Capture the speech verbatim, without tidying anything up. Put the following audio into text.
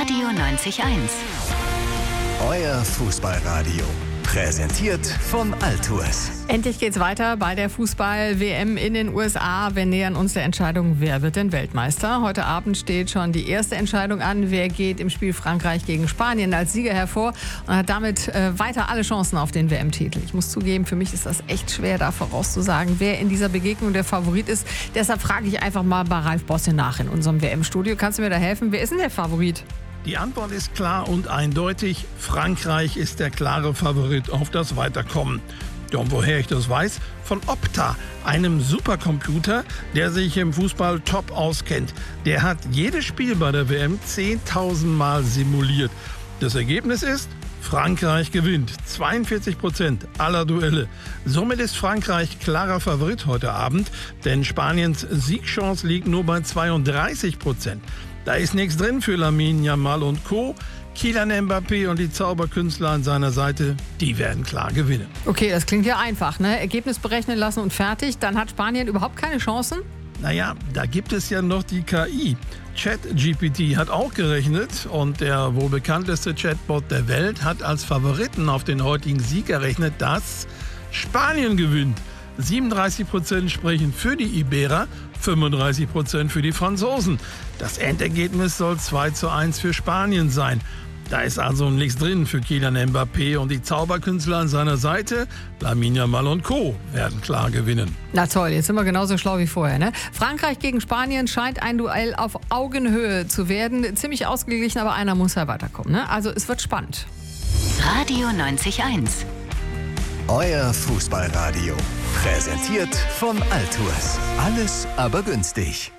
Radio neunzig eins. Euer Fußballradio. Präsentiert von Altours. Endlich geht's weiter bei der Fußball-W M in den U S A. Wir nähern uns der Entscheidung, wer wird denn Weltmeister? Heute Abend steht schon die erste Entscheidung an. Wer geht im Spiel Frankreich gegen Spanien als Sieger hervor und hat damit äh, weiter alle Chancen auf den W M-Titel? Ich muss zugeben, für mich ist das echt schwer, da vorauszusagen, wer in dieser Begegnung der Favorit ist. Deshalb frage ich einfach mal bei Ralf Bosse nach in unserem W M-Studio. Kannst du mir da helfen? Wer ist denn der Favorit? Die Antwort ist klar und eindeutig. Frankreich ist der klare Favorit auf das Weiterkommen. Ja, und woher ich das weiß? Von Opta, einem Supercomputer, der sich im Fußball top auskennt. Der hat jedes Spiel bei der W M zehntausend Mal simuliert. Das Ergebnis ist, Frankreich gewinnt. zweiundvierzig Prozent aller Duelle. Somit ist Frankreich klarer Favorit heute Abend, denn Spaniens Siegchance liegt nur bei zweiunddreißig Prozent. Da ist nichts drin für Lamine Yamal und Co. Kylian Mbappé und die Zauberkünstler an seiner Seite, die werden klar gewinnen. Okay, das klingt ja einfach, ne? Ergebnis berechnen lassen und fertig. Dann hat Spanien überhaupt keine Chancen? Naja, da gibt es ja noch die K I. ChatGPT hat auch gerechnet und der wohl bekannteste Chatbot der Welt hat als Favoriten auf den heutigen Sieg errechnet, dass Spanien gewinnt. siebenunddreißig Prozent sprechen für die Iberer, fünfunddreißig Prozent für die Franzosen. Das Endergebnis soll zwei zu eins für Spanien sein. Da ist also nichts drin für Kylian Mbappé und die Zauberkünstler an seiner Seite, Lamine Yamal und Co. werden klar gewinnen. Na toll, jetzt sind wir genauso schlau wie vorher, ne? Frankreich gegen Spanien scheint ein Duell auf Augenhöhe zu werden. Ziemlich ausgeglichen, aber einer muss ja weiterkommen, ne? Also es wird spannend. Radio neunzig eins. Euer Fußballradio. Präsentiert von Altours. Alles aber günstig.